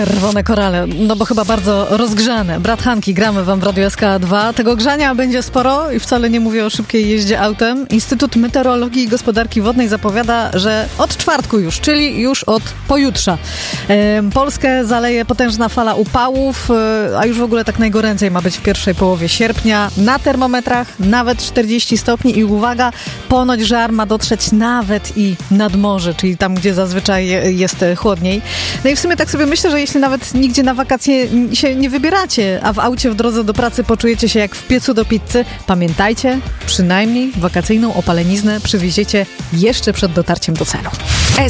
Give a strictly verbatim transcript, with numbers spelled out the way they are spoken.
Czerwone korale, no bo chyba bardzo rozgrzane. Brat Hanki, gramy wam w Radiu S K dwa. Tego grzania będzie sporo i wcale nie mówię o szybkiej jeździe autem. Instytut Meteorologii i Gospodarki Wodnej zapowiada, że od czwartku już, czyli już od pojutrze, e, Polskę zaleje potężna fala upałów, e, a już w ogóle tak najgoręcej ma być w pierwszej połowie sierpnia. Na termometrach nawet czterdzieści stopni i uwaga, ponoć żar ma dotrzeć nawet i nad morze, czyli tam, gdzie zazwyczaj jest chłodniej. No i w sumie tak sobie myślę, że jeśli nawet nigdzie na wakacje się nie wybieracie, a w aucie w drodze do pracy poczujecie się jak w piecu do pizzy, pamiętajcie, przynajmniej wakacyjną opaleniznę przywieziecie jeszcze przed dotarciem do celu.